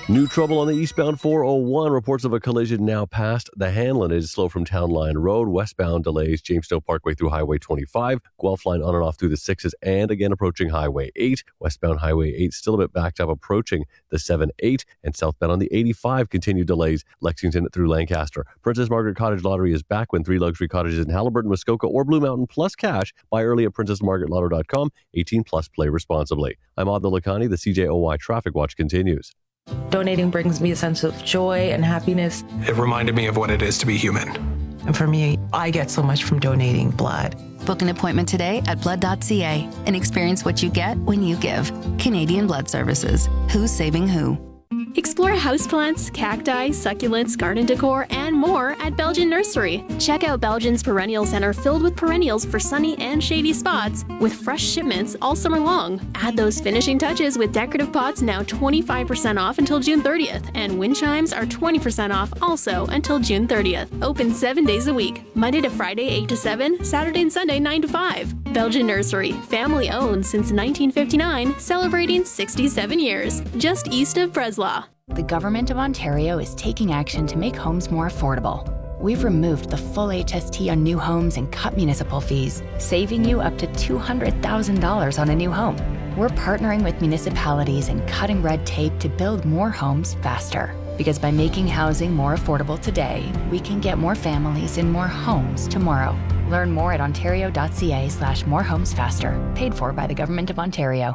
New trouble on the eastbound 401. Reports of a collision now past the Hanlon. It is slow from Town Line Road. Westbound delays Jamestown Parkway through Highway 25. Guelph Line on and off through the 6s and again approaching Highway 8. Westbound Highway 8 still a bit backed up approaching the 7-8. And southbound on the 85 continued delays. Lexington through Lancaster. Princess Margaret Cottage Lottery is back when 3 luxury cottages in Halliburton, Muskoka, or Blue Mountain plus cash. Buy early at princessmargaretlotto.com. 18 plus, play responsibly. I'm Adnan Lakhani. The CJOY Traffic Watch continues. Donating brings me a sense of joy and happiness. It reminded me of what it is to be human. And for me, I get so much from donating blood. Book an appointment today at blood.ca and experience what you get when you give. Canadian Blood Services. Who's saving who? Explore houseplants, cacti, succulents, garden decor, and more at Belgian Nursery. Check out Belgian's Perennial Center filled with perennials for sunny and shady spots with fresh shipments all summer long. Add those finishing touches with decorative pots now 25% off until June 30th, and wind chimes are 20% off also until June 30th. Open 7 days a week, Monday to Friday 8 to 7, Saturday and Sunday 9 to 5. Belgian Nursery, family owned since 1959, celebrating 67 years, just east of Breslau. The Government of Ontario is taking action to make homes more affordable. We've removed the full HST on new homes and cut municipal fees, saving you up to $200,000 on a new home. We're partnering with municipalities and cutting red tape to build more homes faster. Because by making housing more affordable today, we can get more families in more homes tomorrow. Learn more at ontario.ca/morehomesfaster. Paid for by the Government of Ontario.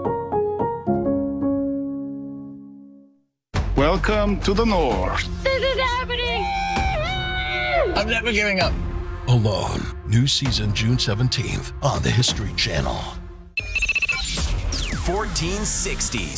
Welcome to the North. This is happening! I'm never giving up. Alone. New season June 17th on the History Channel. 1460s.